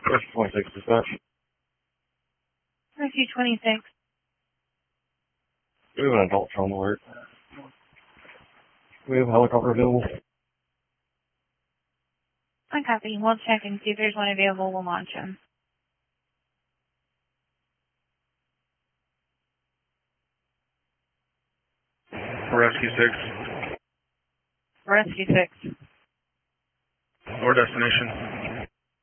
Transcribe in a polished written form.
Rescue 26 dispatch. Rescue 26. We have an adult trauma alert. We have a helicopter available. I copy. We'll check and see if there's one available. We'll launch him. Rescue 6. Rescue 6. Or destination.